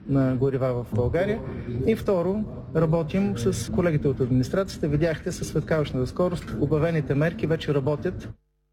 на горива в България. И второ, работим с колегите от администрацията. Видяхте със светкавичната скорост. Обявените мерки вече работят.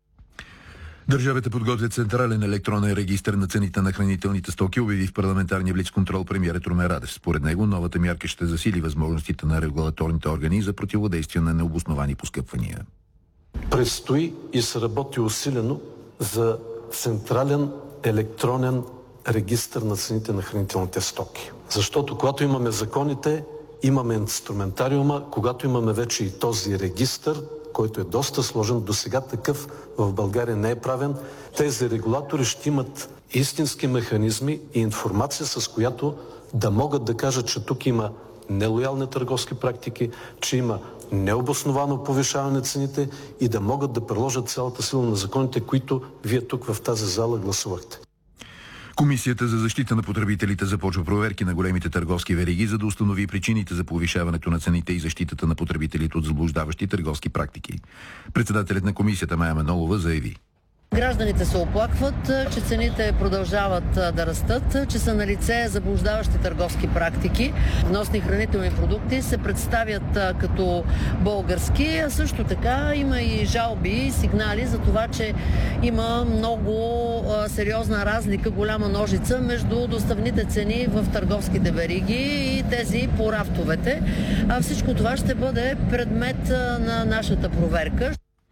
Държавата подготвя централен електронен регистър на цените на хранителните стоки, обяви в парламентарния блицконтрол премиерът Румен Радев. Според него новата мярка ще засили възможностите на регулаторните органи за противодействие на необосновани поскъпвания. Предстои и се работи усилено за централен електронен регистър на цените на хранителните стоки. Защото когато имаме законите, имаме инструментариума, когато имаме вече и този регистър, който е доста сложен, досега такъв в България не е правен, тези регулатори ще имат истински механизми и информация, с която да могат да кажат, че тук има нелоялни търговски практики, че има необосновано повишаване на цените и да могат да приложат цялата сила на законите, които вие тук в тази зала гласувахте. Комисията за защита на потребителите започва проверки на големите търговски вериги, за да установи причините за повишаването на цените и защитата на потребителите от заблуждаващи търговски практики. Председателят на комисията Мая Манолова заяви: гражданите се оплакват, че цените продължават да растат, че са налице заблуждаващи търговски практики. Вносни хранителни продукти се представят като български, а също така има и жалби и сигнали за това, че има много сериозна разлика, голяма ножица между доставните цени в търговските вериги и тези по рафтовете. Всичко това ще бъде предмет на нашата проверка.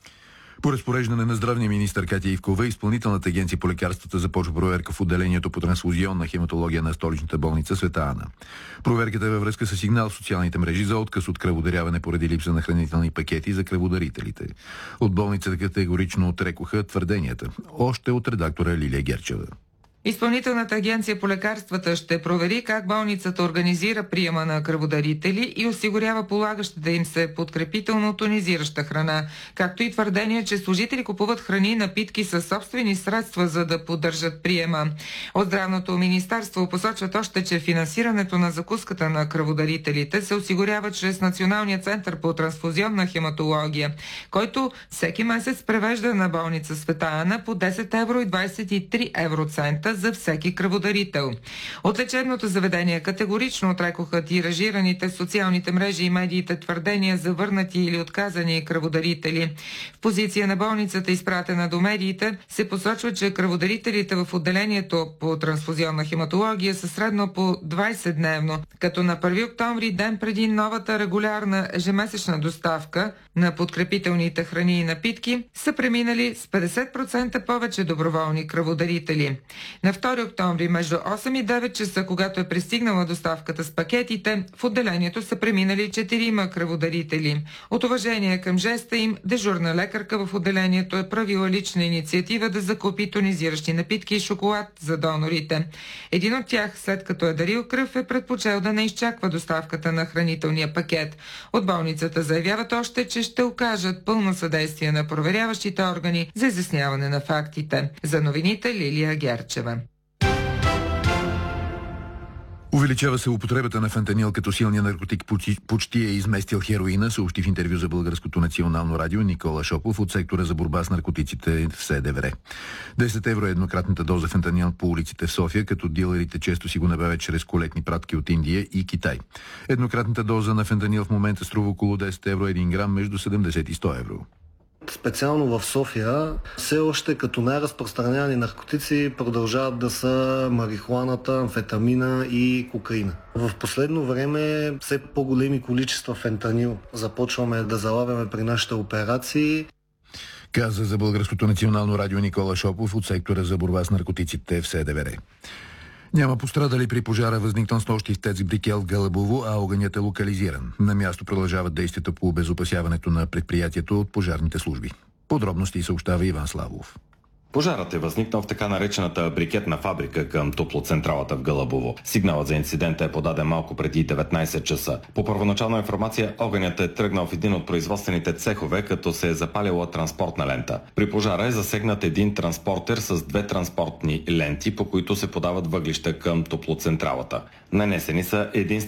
По разпореждане на здравния министър Катя Ивкова, Изпълнителната агенция по лекарствата започва проверка в отделението по трансфузионна хематология на столичната болница Света Ана. Проверката е във връзка с сигнал в социалните мрежи за отказ от кръводаряване поради липса на хранителни пакети за кръводарителите. От болницата категорично отрекоха твърденията. Още от редактора Лилия Герчева. Изпълнителната агенция по лекарствата ще провери как болницата организира приема на кръводарители и осигурява полагащата им се подкрепително-тонизираща храна, както и твърдение, че служители купуват храни и напитки със собствени средства, за да поддържат приема. От Здравното министерство посочват още, че финансирането на закуската на кръводарителите се осигурява чрез Националния център по трансфузионна хематология, който всеки месец превежда на болница Света Ана по 10 евро и 23 евроцента за всеки кръводарител. От лечебното заведение категорично отрекоха тиражираните в социалните мрежи и медиите твърдения за върнати или отказани кръводарители. В позиция на болницата, изпратена до медиите, се посочва, че кръводарителите в отделението по трансфузионна хематология са средно по 20-дневно, като на 1 октомври, ден преди новата регулярна ежемесечна доставка на подкрепителните храни и напитки, са преминали с 50% повече доброволни кръводарители. На 2 октомври между 8 и 9 часа, когато е пристигнала доставката с пакетите, в отделението са преминали 4 кръводарители. От уважение към жеста им, дежурна лекарка в отделението е правила лична инициатива да закупи тонизиращи напитки и шоколад за донорите. Един от тях, след като е дарил кръв, е предпочел да не изчаква доставката на хранителния пакет. От болницата заявяват още, че ще окажат пълно съдействие на проверяващите органи за изясняване на фактите. За новините Лилия Герчева. Увеличава се употребата на фентанил като силния наркотик, почти е изместил хероина, съобщи в интервю за Българското национално радио Никола Шопов от сектора за борба с наркотиците в СДВР. 10 евро е еднократната доза фентанил по улиците в София, като дилерите често си го набавят чрез колетни пратки от Индия и Китай. Еднократната доза на фентанил в момента струва около 10 евро, 1 грам между 70 и 100 евро. Специално в София все още като най-разпространявани наркотици продължават да са марихуаната, амфетамина и кокаина. В последно време все по-големи количества фентанил започваме да залавяме при нашите операции. Каза за Българското национално радио Никола Шопов от сектора за борба с наркотиците в СДВР. Няма пострадали при пожара, възникнал снощи в ТЕЦ Брикел в Гълъбово, а огънят е локализиран. На място продължават действията по обезопасяването на предприятието от пожарните служби. Подробности съобщава Иван Славов. Пожарът е възникнал в така наречената брикетна фабрика към топлоцентралата в Гълъбово. Сигналът за инцидента е подаден малко преди 19 часа. По първоначална информация, огънят е тръгнал в един от производствените цехове, като се е запалила транспортна лента. При пожара е засегнат един транспортер с 2 транспортни ленти, по които се подават въглища към топлоцентралата. Нанесени са единствено